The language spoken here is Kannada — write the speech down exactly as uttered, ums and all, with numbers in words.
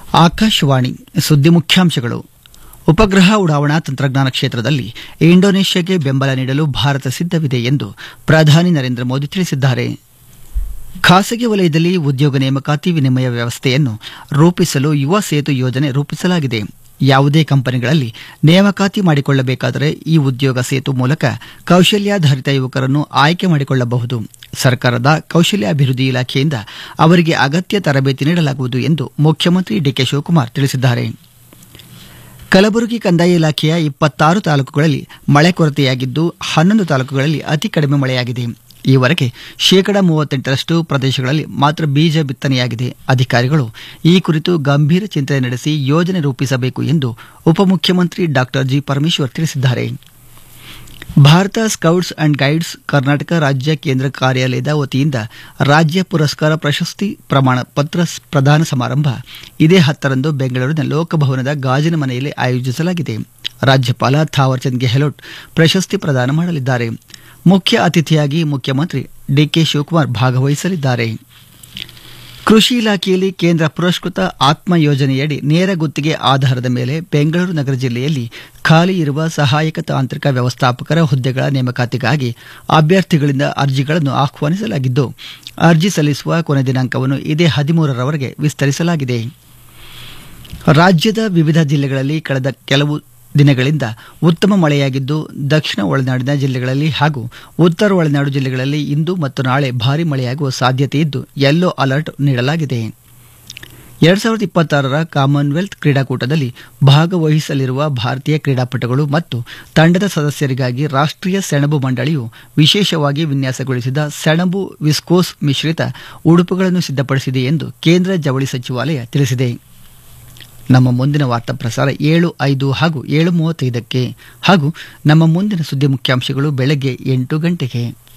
ಆಕಾಶವಾಣಿ ಸುದ್ದಿ ಮುಖ್ಯಾಂಶಗಳು. ಉಪಗ್ರಹ ಉಡಾವಣಾ ತಂತ್ರಜ್ಞಾನ ಕ್ಷೇತ್ರದಲ್ಲಿ ಇಂಡೋನೇಷ್ಯಾಗೆ ಬೆಂಬಲ ನೀಡಲು ಭಾರತ ಸಿದ್ಧವಿದೆ ಎಂದು ಪ್ರಧಾನಿ ನರೇಂದ್ರ ಮೋದಿ ತಿಳಿಸಿದ್ದಾರೆ. ಖಾಸಗಿ ವಲಯದಲ್ಲಿ ಉದ್ಯೋಗ ನೇಮಕಾತಿ ವಿನಿಮಯ ವ್ಯವಸ್ಥೆಯನ್ನು ರೂಪಿಸಲು ಯುವ ಸೇತು ಯೋಜನೆ ರೂಪಿಸಲಾಗಿದೆ. ಯಾವುದೇ ಕಂಪನಿಗಳಲ್ಲಿ ನೇಮಕಾತಿ ಮಾಡಿಕೊಳ್ಳಬೇಕಾದರೆ ಈ ಉದ್ಯೋಗ ಸೇತು ಮೂಲಕ ಕೌಶಲ್ಯಾಧಾರಿತ ಯುವಕರನ್ನು ಆಯ್ಕೆ ಮಾಡಿಕೊಳ್ಳಬಹುದು. ಸರ್ಕಾರದ ಕೌಶಲ್ಯಾಭಿವೃದ್ಧಿ ಇಲಾಖೆಯಿಂದ ಅವರಿಗೆ ಅಗತ್ಯ ತರಬೇತಿ ನೀಡಲಾಗುವುದು ಎಂದು ಮುಖ್ಯಮಂತ್ರಿ ಡಿಕೆ ಶಿವಕುಮಾರ್ ತಿಳಿಸಿದ್ದಾರೆ. ಕಲಬುರಗಿ ಕಂದಾಯ ಇಲಾಖೆಯ ಇಪ್ಪತ್ತಾರು ತಾಲೂಕುಗಳಲ್ಲಿ ಮಳೆ ಕೊರತೆಯಾಗಿದ್ದು ಹನ್ನೊಂದು ತಾಲೂಕುಗಳಲ್ಲಿ ಅತಿ ಕಡಿಮೆ ಮಳೆಯಾಗಿದೆ. ಈವರೆಗೆ ಶೇಕಡಾ ಮೂವತ್ತೆಂಟರಷ್ಟು ಪ್ರದೇಶಗಳಲ್ಲಿ ಮಾತ್ರ ಬೀಜ ಬಿತ್ತನೆಯಾಗಿದೆ. ಅಧಿಕಾರಿಗಳು ಈ ಕುರಿತು ಗಂಭೀರ ಚಿಂತನೆ ನಡೆಸಿ ಯೋಜನೆ ರೂಪಿಸಬೇಕು ಎಂದು ಉಪಮುಖ್ಯಮಂತ್ರಿ ಡಾ ಜಿ ಪರಮೇಶ್ವರ್ ತಿಳಿಸಿದ್ದಾರೆ. Bharat scouts and guides Karnataka ರಾಜ್ಯ ಕೇಂದ್ರ ಕಾರ್ಯಾಲಯದ ವತಿಯಿಂದ ರಾಜ್ಯ ಪುರಸ್ಕಾರ ಪ್ರಶಸ್ತಿ ಪ್ರಮಾಣ ಪತ್ರ ಪ್ರದಾನ ಸಮಾರಂಭ ಇದೇ ಹತ್ತರಂದು ಬೆಂಗಳೂರಿನ ಲೋಕಭವನದ ಗಾಜಿನ ಮನೆಯಲ್ಲಿ ಆಯೋಜಿಸಲಾಗಿದೆ. ರಾಜ್ಯಪಾಲ ಥಾವರ್ಚಂದ್ ಗೆಹ್ಲೋಟ್ ಪ್ರಶಸ್ತಿ ಪ್ರದಾನ ಮಾಡಲಿದ್ದಾರೆ. ಮುಖ್ಯ ಅತಿಥಿಯಾಗಿ ಮುಖ್ಯಮಂತ್ರಿ ಡಿಕೆ ಶಿವಕುಮಾರ್ ಭಾಗವಹಿಸಲಿದ್ದಾರೆ. ಕೃಷಿ ಇಲಾಖೆಯಲ್ಲಿ ಕೇಂದ್ರ ಪುರಸ್ಕೃತ ಆತ್ಮ ಯೋಜನೆಯಡಿ ನೇರ ಗುತ್ತಿಗೆ ಆಧಾರದ ಮೇಲೆ ಬೆಂಗಳೂರು ನಗರ ಜಿಲ್ಲೆಯಲ್ಲಿ ಖಾಲಿ ಇರುವ ಸಹಾಯಕ ತಾಂತ್ರಿಕ ವ್ಯವಸ್ಥಾಪಕರ ಹುದ್ದೆಗಳ ನೇಮಕಾತಿಗಾಗಿ ಅಭ್ಯರ್ಥಿಗಳಿಂದ ಅರ್ಜಿಗಳನ್ನು ಆಹ್ವಾನಿಸಲಾಗಿದ್ದು, ಅರ್ಜಿ ಸಲ್ಲಿಸುವ ಕೊನೆ ದಿನಾಂಕವನ್ನು ಇದೇ ಹದಿಮೂರರವರೆಗೆ ವಿಸ್ತರಿಸಲಾಗಿದೆ. ರಾಜ್ಯದ ವಿವಿಧ ಜಿಲ್ಲೆಗಳಲ್ಲಿ ಕಳೆದ ಕೆಲವು ದಿನಗಳಿಂದ ಉತ್ತಮ ಮಳೆಯಾಗಿದ್ದು, ದಕ್ಷಿಣ ಒಳನಾಡಿನ ಜಿಲ್ಲೆಗಳಲ್ಲಿ ಹಾಗೂ ಉತ್ತರ ಒಳನಾಡು ಜಿಲ್ಲೆಗಳಲ್ಲಿ ಇಂದು ಮತ್ತು ನಾಳೆ ಭಾರೀ ಮಳೆಯಾಗುವ ಸಾಧ್ಯತೆ ಇದ್ದು ಯೆಲ್ಲೋ ಅಲರ್ಟ್ ನೀಡಲಾಗಿದೆ. ಎರಡ್ ಸಾವಿರದ ಇಪ್ಪತ್ತಾರರ ಕಾಮನ್ವೆಲ್ತ್ ಕ್ರೀಡಾಕೂಟದಲ್ಲಿ ಭಾಗವಹಿಸಲಿರುವ ಭಾರತೀಯ ಕ್ರೀಡಾಪಟುಗಳು ಮತ್ತು ತಂಡದ ಸದಸ್ಯರಿಗಾಗಿ ರಾಷ್ಟ್ರೀಯ ಸೆಣಬು ಮಂಡಳಿಯು ವಿಶೇಷವಾಗಿ ವಿನ್ಯಾಸಗೊಳಿಸಿದ ಸೆಣಬು ವಿಸ್ಕೋಸ್ ಮಿಶ್ರಿತ ಉಡುಪುಗಳನ್ನು ಸಿದ್ಧಪಡಿಸಿದೆ ಎಂದು ಕೇಂದ್ರ ಜವಳಿ ಸಚಿವಾಲಯ ತಿಳಿಸಿದೆ. ನಮ್ಮ ಮುಂದಿನ ವಾರ್ತಾ ಪ್ರಸಾರ ಏಳು ಐದು ಹಾಗೂ ಏಳು ಮೂವತ್ತೈದಕ್ಕೆ ಹಾಗೂ ನಮ್ಮ ಮುಂದಿನ ಸುದ್ದಿ ಮುಖ್ಯಾಂಶಗಳು ಬೆಳಗ್ಗೆ ಎಂಟು ಗಂಟೆಗೆ.